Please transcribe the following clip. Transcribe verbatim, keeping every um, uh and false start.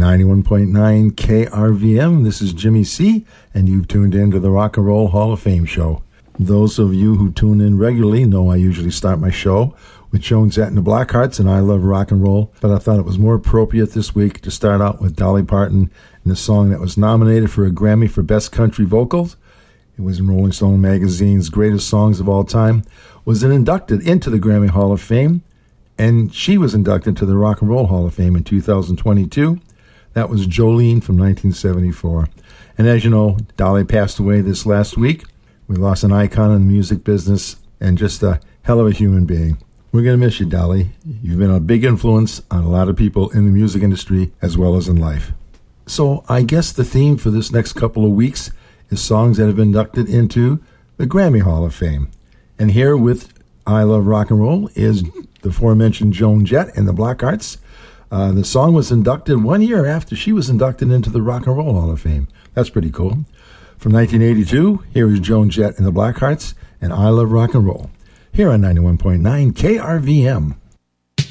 ninety-one point nine K R V M. This is Jimmy C, and you've tuned in to the Rock and Roll Hall of Fame show. Those of you who tune in regularly know I usually start my show with Joan Jett and the Blackhearts and I Love Rock and Roll, but I thought it was more appropriate this week to start out with Dolly Parton and the song that was nominated for a Grammy for Best Country Vocals. It was in Rolling Stone magazine's Greatest Songs of All Time, was then inducted into the Grammy Hall of Fame, and she was inducted to the Rock and Roll Hall of Fame in two thousand twenty-two. That was Jolene from nineteen seventy-four. And as you know, Dolly passed away this last week. We lost an icon in the music business and just a hell of a human being. We're going to miss you, Dolly. You've been a big influence on a lot of people in the music industry as well as in life. So I guess the theme for this next couple of weeks is songs that have been inducted into the Grammy Hall of Fame. And here with I Love Rock and Roll is the aforementioned Joan Jett and the Blackhearts. Uh, the song was inducted one year after she was inducted into the Rock and Roll Hall of Fame. That's pretty cool. From nineteen eighty-two, here is Joan Jett and the Blackhearts and I Love Rock and Roll. Here on ninety-one point nine K R V M.